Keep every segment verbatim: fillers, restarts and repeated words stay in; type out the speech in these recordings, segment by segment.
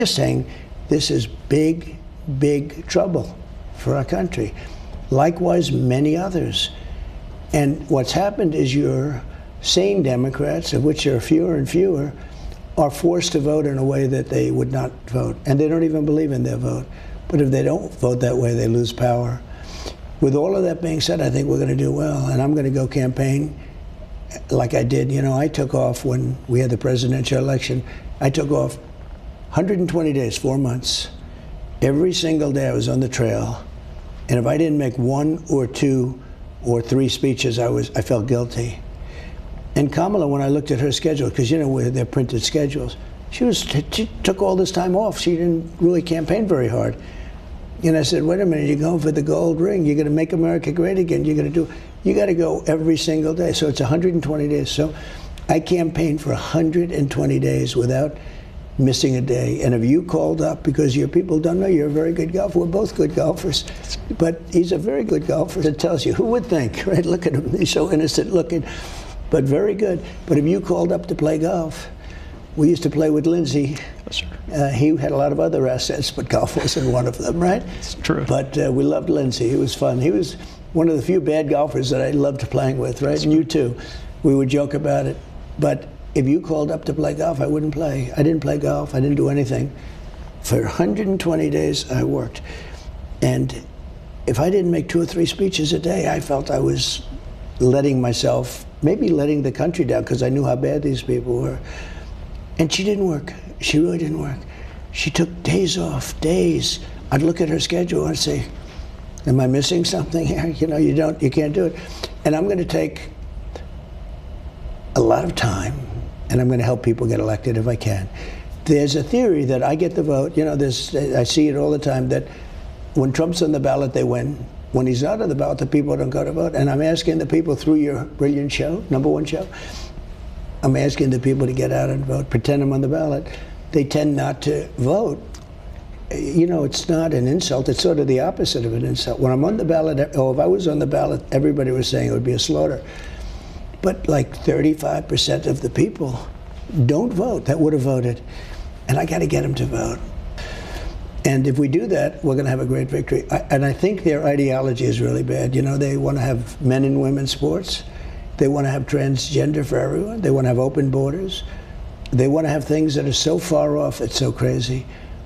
Just saying this is big, big trouble for our country. Likewise, many others. And what's happened is your sane Democrats, of which there are fewer and fewer, are forced to vote in a way that they would not vote. And they don't even believe in their vote. But if they don't vote that way, they lose power. With all of that being said, I think we're going to do well. And I'm going to go campaign like I did. You know, I took off when we had the presidential election. I took off one hundred twenty days, four months. Every single day I was on the trail. And if I didn't make one or two or three speeches, I was I felt guilty. And Kamala, when I looked at her schedule, because you know where they're printed schedules, she was she took all this time off. She didn't really campaign very hard. And I said, wait a minute, you're going for the gold ring. You're going to make America great again. You're going to do. You got to go every single day. So it's one hundred twenty days. So I campaigned for one hundred twenty days without missing a day. And if you called up, because your people don't know you're a very good golfer, we're both good golfers, but he's a very good golfer. It tells you, who would think, right? Look at him, he's so innocent looking, but very good. But if you called up to play golf, we used to play with Lindsay. Yes, sir. Uh, he had a lot of other assets, but golf wasn't one of them, right? It's true. But uh, we loved Lindsay. He was fun. He was one of the few bad golfers that I loved playing with, right? And you too. We would joke about it. But if you called up to play golf, I wouldn't play. I didn't play golf. I didn't do anything. For one hundred twenty days, I worked. And if I didn't make two or three speeches a day, I felt I was letting myself, maybe letting the country down, because I knew how bad these people were. And she didn't work. She really didn't work. She took days off, days. I'd look at her schedule and say, am I missing something here? You know, you don't, you can't do it. And I'm going to take a lot of time, and I'm going to help people get elected if I can. There's a theory that I get the vote. You know, there's, I see it all the time, that when Trump's on the ballot, they win. When he's not on the ballot, the people don't go to vote. And I'm asking the people through your brilliant show, number one show, I'm asking the people to get out and vote, pretend I'm on the ballot. They tend not to vote. You know, it's not an insult. It's sort of the opposite of an insult. When I'm on the ballot, or if I was on the ballot, everybody was saying it would be a slaughter. But like thirty-five percent of the people don't vote that would have voted. And I got to get them to vote. And if we do that, we're going to have a great victory. I, and I think their ideology is really bad. You know, they want to have men and women sports. They want to have transgender for everyone. They want to have open borders. They want to have things that are so far off, it's so crazy.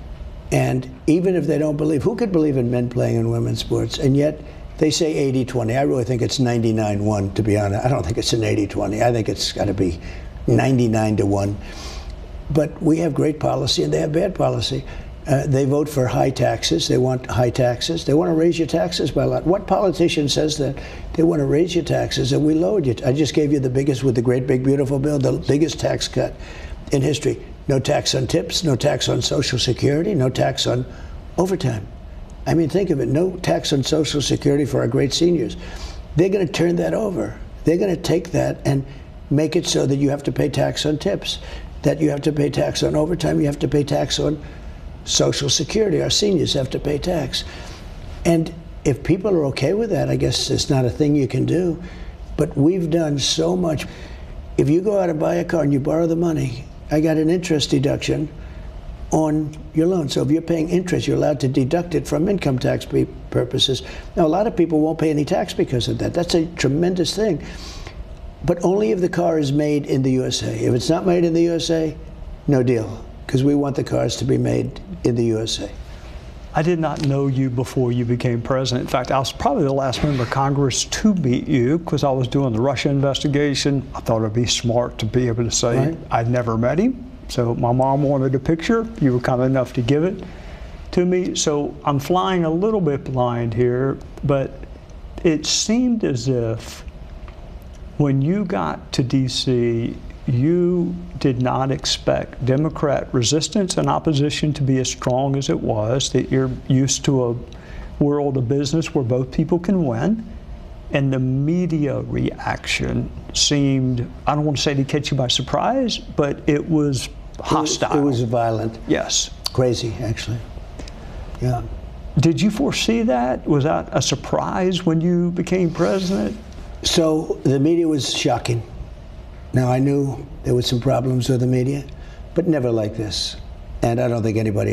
And even if they don't believe, who could believe in men playing in women's sports? And yet they say eighty twenty. I really think it's ninety-nine one, to be honest. I don't think it's an eighty twenty. I think it's got to be ninety-nine to one. But we have great policy and they have bad policy. Uh, they vote for high taxes. They want high taxes. They want to raise your taxes by a lot. What politician says that? They want to raise your taxes and we lowered it. I just gave you the biggest, with the great big beautiful bill, the biggest tax cut in history. No tax on tips, no tax on Social Security, no tax on overtime. I mean, think of it, no tax on Social Security for our great seniors. They're going to turn that over. They're going to take that and make it so that you have to pay tax on tips, that you have to pay tax on overtime, you have to pay tax on Social Security. Our seniors have to pay tax. And if people are okay with that, I guess it's not a thing you can do. But we've done so much. If you go out and buy a car and you borrow the money, I got an interest deduction on your loan. So if you're paying interest, you're allowed to deduct it from income tax purposes. Now, a lot of people won't pay any tax because of that. That's a tremendous thing. But only if the car is made in the U S A. If it's not made in the U S A, no deal, because we want the cars to be made in the U S A. I did not know you before you became president. In fact, I was probably the last member of Congress to meet you because I was doing the Russia investigation. I thought it'd be smart to be able to say right. I'd never met him. So my mom wanted a picture. You were kind enough to give it to me. So I'm flying a little bit blind here, but it seemed as if when you got to D C, you did not expect Democrat resistance and opposition to be as strong as it was, that you're used to a world of business where both people can win. And the media reaction seemed, I don't want to say to catch you by surprise, but it was hostile. It was, it was violent. Yes. Crazy, actually. Yeah. Did you foresee that? Was that a surprise when you became president? So the media was shocking. Now, I knew there were some problems with the media, but never like this. and I don't think anybody